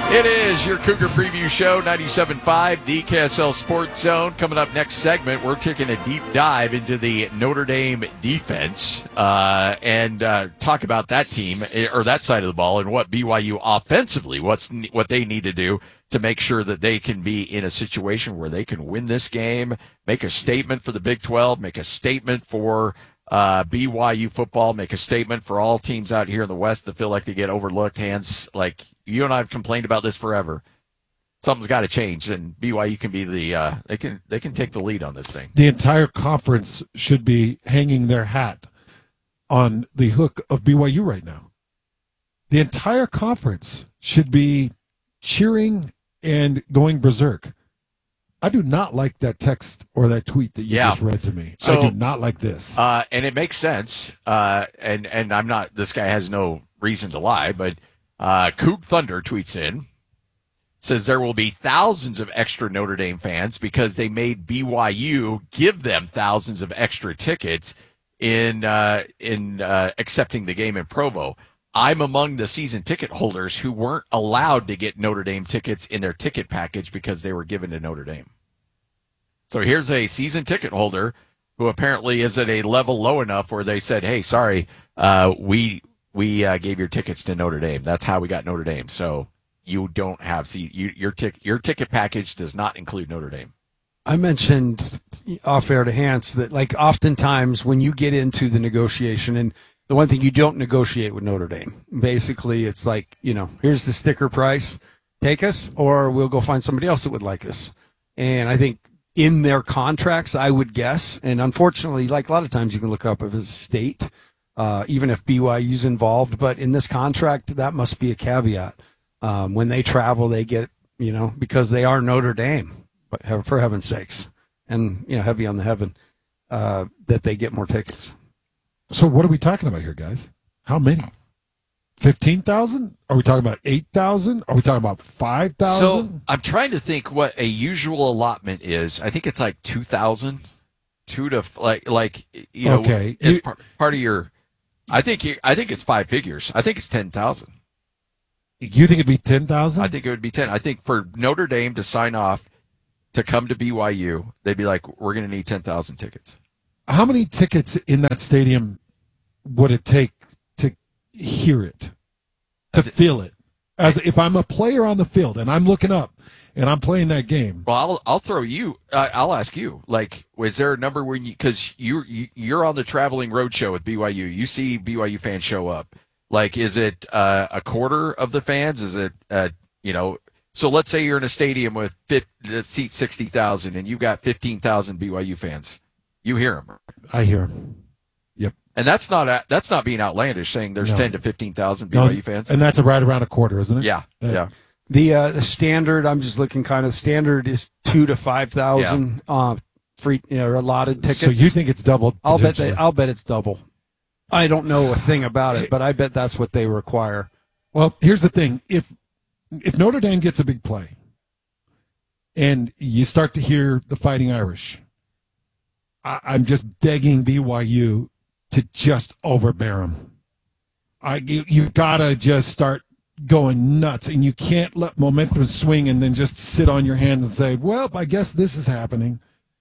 It is your Cougar Preview Show, 97.5, the KSL Sports Zone. Coming up next segment, we're taking a deep dive into the Notre Dame defense and talk about that team, or that side of the ball, and what BYU offensively, what they need to do to make sure that they can be in a situation where they can win this game, make a statement for the Big 12, make a statement for BYU football, make a statement for all teams out here in the West that feel like they get overlooked. Hands, like you and I have complained about this forever. Something's got to change, and BYU can be they can take the lead on this thing. The entire conference should be hanging their hat on the hook of BYU right now. The entire conference should be cheering and going berserk. I do not like that text or that tweet that you just read to me. So, I do not like this. And it makes sense. And I'm not, this guy has no reason to lie, but Coug Thunder tweets in, says there will be thousands of extra Notre Dame fans because they made BYU give them thousands of extra tickets in accepting the game in Provo. I'm among the season ticket holders who weren't allowed to get Notre Dame tickets in their ticket package because they were given to Notre Dame. So here's a season ticket holder who apparently is at a level low enough where they said, "Hey, sorry, we gave your tickets to Notre Dame. That's how we got Notre Dame. So you don't have your ticket package does not include Notre Dame." I mentioned off air to Hans that like oftentimes when you get into the negotiation, and the one thing you don't negotiate with Notre Dame, basically it's like, here's the sticker price, take us, or we'll go find somebody else that would like us. And I think in their contracts, I would guess, and unfortunately, like a lot of times you can look up if it's a state, even if BYU's involved, but in this contract, that must be a caveat. When they travel, they get, because they are Notre Dame, but for heaven's sakes, and, heavy on the heaven, that they get more tickets. So what are we talking about here, guys? How many? 15,000? Are we talking about 8,000? Are we talking about 5,000? So I'm trying to think what a usual allotment is. I think it's like 2,000, okay. As part of your. I think it's five figures. I think it's 10,000. You think it'd be 10,000? I think it would be 10. I think for Notre Dame to sign off to come to BYU, they'd be like, we're going to need 10,000 tickets. How many tickets in that stadium would it take to hear it, to feel it? As if I'm a player on the field and I'm looking up and I'm playing that game. Well, I'll throw you. I'll ask you. Like, was there a number when because you're on the traveling roadshow with BYU? You see BYU fans show up. Like, is it a quarter of the fans? Is it So let's say you're in a stadium with that seats 60,000 and you've got 15,000 BYU fans. You hear them. I hear them. Yep. And that's not being outlandish, saying there's 10 to 15,000 BYU fans. And that's right around a quarter, isn't it? Yeah. Yeah. The standard, I'm just looking standard is 2,000 to 5,000 free allotted tickets. So you think it's double? I'll bet it's double. I don't know a thing about it, but I bet that's what they require. Well, here's the thing: if Notre Dame gets a big play, and you start to hear the Fighting Irish, I'm just begging BYU to just overbear them. You've got to just start going nuts, and you can't let momentum swing and then just sit on your hands and say, well, I guess this is happening.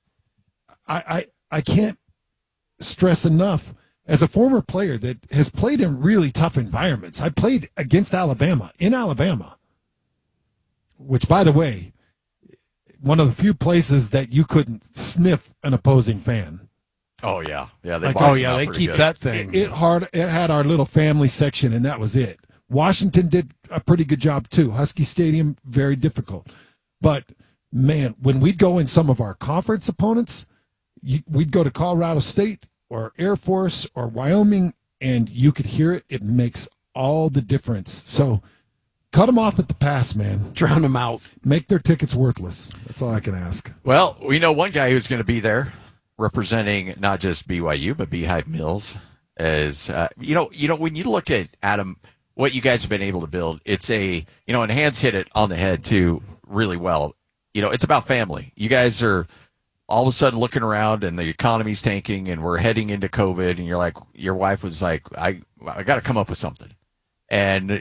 I can't stress enough, as a former player that has played in really tough environments. I played against Alabama, in Alabama, which, by the way, one of the few places that you couldn't sniff an opposing fan. Oh yeah, yeah. They keep good. That thing. It had our little family section, and that was it. Washington did a pretty good job too. Husky Stadium, very difficult, but man, when we'd go in some of our conference opponents, we'd go to Colorado State or Air Force or Wyoming, and you could hear it. It makes all the difference. So. Cut them off at the pass, man. Drown them out. Make their tickets worthless. That's all I can ask. Well, we know one guy who's going to be there representing not just BYU, but Beehive Mills. As when you look at, Adam, what you guys have been able to build, it's and Hans hit it on the head, too, really well. It's about family. You guys are all of a sudden looking around, and the economy's tanking, and we're heading into COVID, and you're like, your wife was like, I got to come up with something. And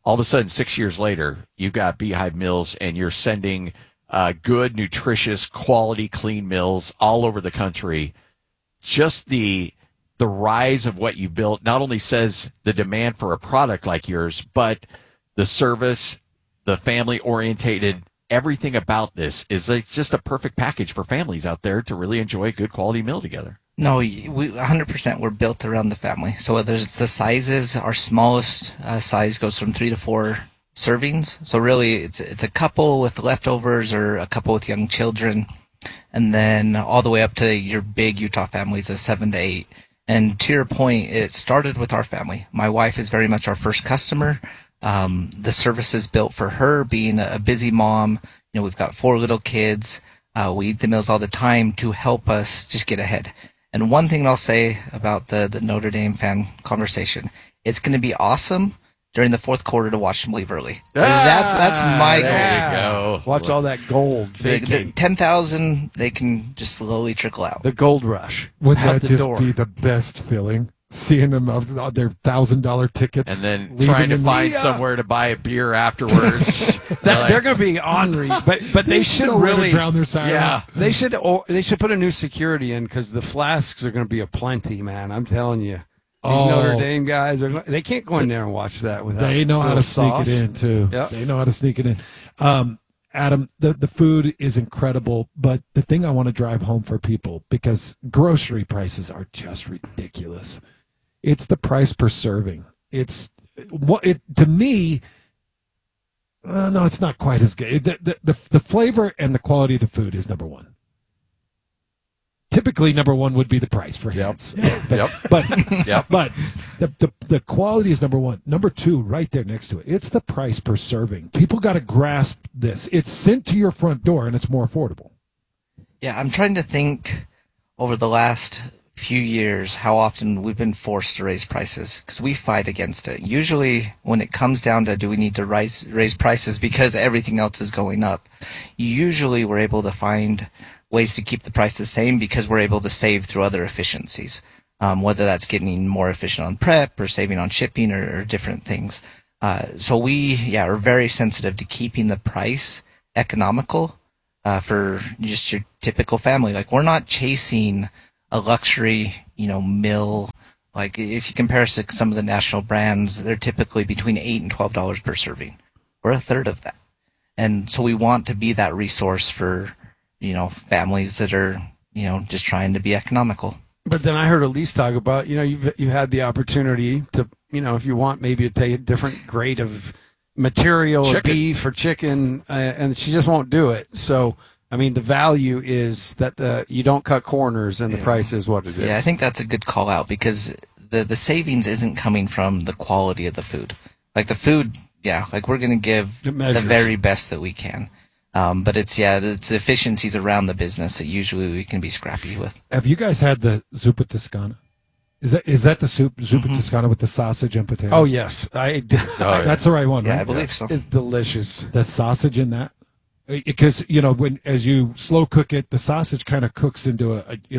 all of a sudden 6 years later, you've got Beehive Meals and you're sending good, nutritious, quality, clean meals all over the country. Just the rise of what you built not only says the demand for a product like yours, but the service, the family orientated, everything about this is like just a perfect package for families out there to really enjoy a good quality meal together. No, we 100% we're built around the family. So whether it's the sizes, our smallest size goes from 3 to 4 servings. So really, it's a couple with leftovers or a couple with young children, and then all the way up to your big Utah families of 7 to 8. And to your point, it started with our family. My wife is very much our first customer. The service is built for her, being a busy mom. You know, we've got 4 little kids. We eat the meals all the time to help us just get ahead. And one thing I'll say about the Notre Dame fan conversation, it's going to be awesome during the fourth quarter to watch them leave early. That's my goal. There you go. Watch all that gold. The 10,000, they can just slowly trickle out. The gold rush. Would Out that the just door. be the best feeling? Seeing them of their $1,000 tickets, And then leaving trying to in find the- somewhere to buy a beer afterwards. They're going to be ornery, but they should nowhere to really drown their sorrow. Yeah. They should put a new security in because the flasks are going to be aplenty, man. I'm telling you. These Notre Dame guys they can't go in there and watch that without. They know how to sneak sauce. it in too. Yep. They know how to sneak it in. Adam, the food is incredible, but the thing I want to drive home for people, because grocery prices are just ridiculous. It's the price per serving. It's what it to me. No, it's not quite as good. The flavor and the quality of the food is number one. Typically, number one would be the price for hands. But the quality is number one. Number two, right there next to it, it's the price per serving. People got to grasp this. It's sent to your front door, and it's more affordable. Yeah, I'm trying to think over the last few years how often we've been forced to raise prices because we fight against it. Usually when it comes down to do we need to raise prices because everything else is going up, usually we're able to find ways to keep the price the same because we're able to save through other efficiencies, whether that's getting more efficient on prep or saving on shipping or different things. So we are very sensitive to keeping the price economical for just your typical family. Like, we're not chasing a luxury, meal. Like, if you compare us to some of the national brands, they're typically between $8 and $12 per serving. We're a third of that. And so we want to be that resource for, families that are, just trying to be economical. But then I heard Elise talk about, you've had the opportunity to, if you want maybe to take a different grade of material or beef or chicken, and she just won't do it. So, I mean, the value is that you don't cut corners and the price is what it is. Yeah, I think that's a good call out because the savings isn't coming from the quality of the food. Like, the food, like, we're going to give the very best that we can. But it's the efficiencies around the business that usually we can be scrappy with. Have you guys had the zuppa Toscana? Is that the zuppa Toscana with the sausage and potatoes? Oh, yes. That's the right one, right? Yeah, I believe so. It's delicious. The sausage in that? Because, as you slow cook it, the sausage kind of cooks into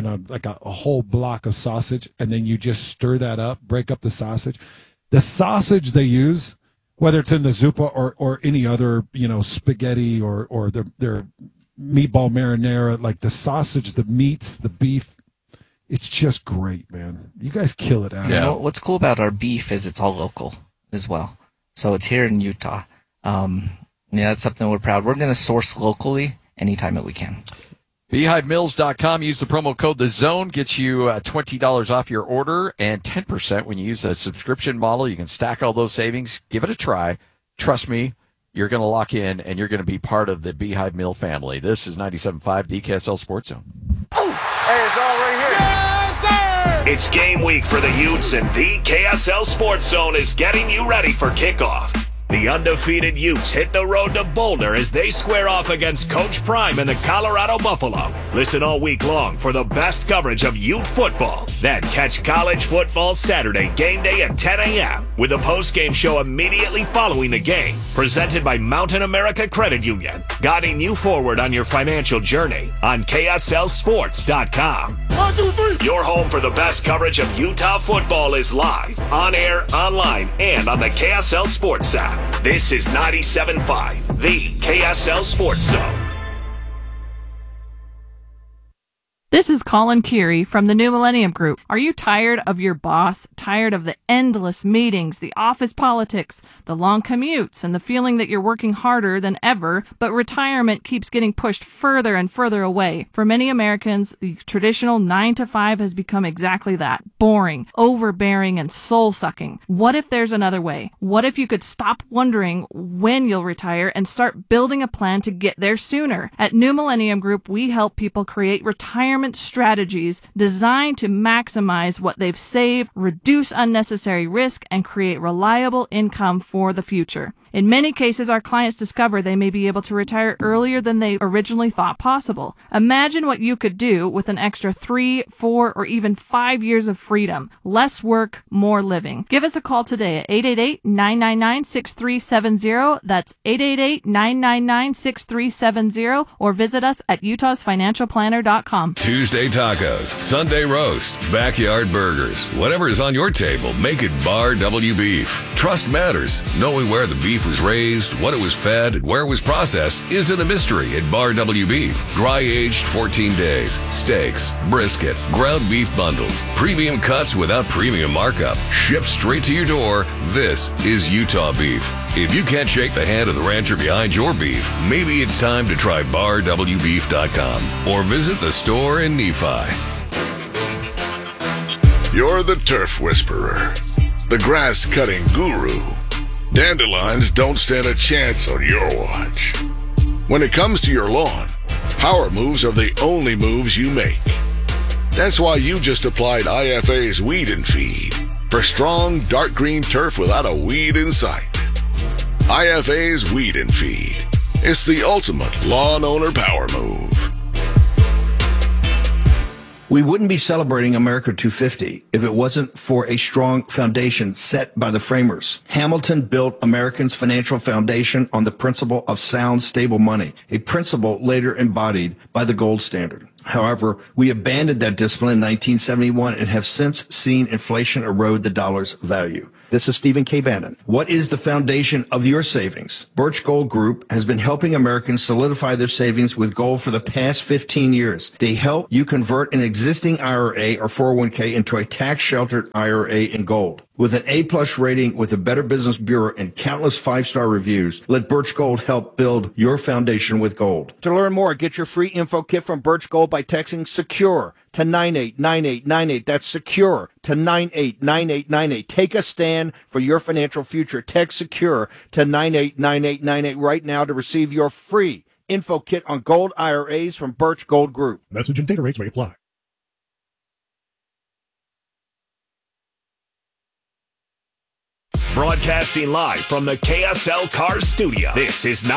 a whole block of sausage, and then you just stir that up, break up the sausage. The sausage they use, whether it's in the zuppa or any other, spaghetti or their meatball marinara, like the sausage, the meats, the beef, it's just great, man. You guys kill it out. Yeah. Well, what's cool about our beef is it's all local as well. So it's here in Utah. That's something we're proud. We're going to source locally anytime that we can. BeehiveMills.com. Use the promo code TheZone. Gets you $20 off your order and 10% when you use a subscription model. You can stack all those savings. Give it a try. Trust me, you're going to lock in, and you're going to be part of the Beehive Mill family. This is 97.5 DKSL Sports Zone. Hey, it's all right here. Yes, sir! It's game week for the Utes, and the KSL Sports Zone is getting you ready for kickoff. The undefeated Utes hit the road to Boulder as they square off against Coach Prime and the Colorado Buffalo. Listen all week long for the best coverage of Ute football. Then catch college football Saturday game day at 10 a.m. with a post-game show immediately following the game. Presented by Mountain America Credit Union, guiding you forward on your financial journey on KSLSports.com. 1, 2, 3. Your home for the best coverage of Utah football is live, on air, online, and on the KSL Sports app. This is 97.5, the KSL Sports Zone. This is Colin Keary from the New Millennium Group. Are you tired of your boss? Tired of the endless meetings, the office politics, the long commutes, and the feeling that you're working harder than ever, but retirement keeps getting pushed further and further away? For many Americans, the traditional 9 to 5 has become exactly that. Boring, overbearing, and soul-sucking. What if there's another way? What if you could stop wondering when you'll retire and start building a plan to get there sooner? At New Millennium Group, we help people create retirement strategies designed to maximize what they've saved, reduce unnecessary risk, and create reliable income for the future. In many cases, our clients discover they may be able to retire earlier than they originally thought possible. Imagine what you could do with an extra 3, 4, or even 5 years of freedom. Less work, more living. Give us a call today at 888-999-6370. That's 888-999-6370, or visit us at utahsfinancialplanner.com. Tuesday tacos, Sunday roast, backyard burgers. Whatever is on your table, make it Bar W Beef. Trust matters. Knowing where the beef was raised, what it was fed, and where it was processed isn't a mystery at Bar W Beef. Dry aged 14 days, steaks, brisket, ground beef bundles, premium cuts without premium markup, shipped straight to your door. This is Utah beef. If you can't shake the hand of the rancher behind your beef, maybe it's time to try BarWBeef.com or visit the store in Nephi. You're the turf whisperer, the grass cutting guru. Dandelions don't stand a chance on your watch. When it comes to your lawn, power moves are the only moves you make. That's why you just applied IFA's Weed and Feed for strong, dark green turf without a weed in sight. IFA's Weed and Feed. It's the ultimate lawn owner power move. We wouldn't be celebrating America 250 if it wasn't for a strong foundation set by the framers. Hamilton built Americans' financial foundation on the principle of sound, stable money, a principle later embodied by the gold standard. However, we abandoned that discipline in 1971 and have since seen inflation erode the dollar's value. This is Stephen K. Bannon. What is the foundation of your savings? Birch Gold Group has been helping Americans solidify their savings with gold for the past 15 years. They help you convert an existing IRA or 401k into a tax-sheltered IRA in gold. With an A-plus rating with the Better Business Bureau and countless 5-star reviews, let Birch Gold help build your foundation with gold. To learn more, get your free info kit from Birch Gold by texting SECURE to 989898. That's SECURE to 989898. Take a stand for your financial future. Text SECURE to 989898 right now to receive your free info kit on gold IRAs from Birch Gold Group. Message and data rates may apply. Broadcasting live from the KSL Cars Studio. This is